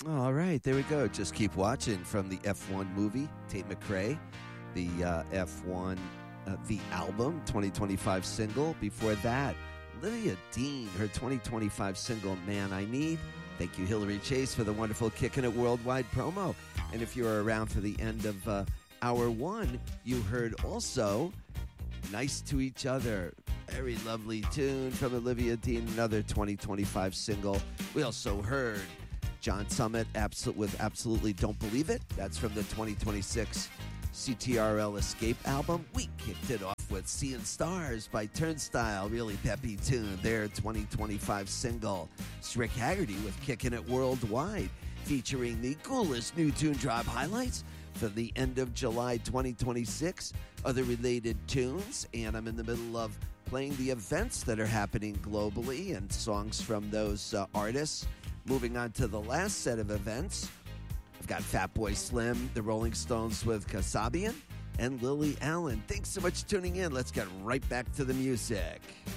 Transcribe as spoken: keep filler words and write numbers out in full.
All right, there we go. Just keep watching from the F one movie, Tate McRae, the uh, F one, uh, the album, twenty twenty-five single. Before that, Lydia Dean, her twenty twenty-five single, Man I Need. Thank you, Hillary Chase, for the wonderful Kickin' It Worldwide promo. And if you were around for the end of uh, hour one, you heard also Nice to Each Other. Very lovely tune from Olivia Dean, another twenty twenty-five single. We also heard John Summit Absol- with Absolutely Don't Believe It. That's from the twenty twenty-six C T R L Escape album. We kicked it off with Seeing Stars by Turnstile. Really peppy tune. Their twenty twenty-five single. It's Rick Haggerty with Kickin' It Worldwide, featuring the coolest new tune drop highlights for the end of July twenty twenty-six. Other related tunes. And I'm in the middle of playing the events that are happening globally and songs from those uh, artists. Moving on to the last set of events, I've got Fatboy Slim, the Rolling Stones with Kasabian, and Lily Allen. Thanks so much for tuning in. Let's get right back to the music.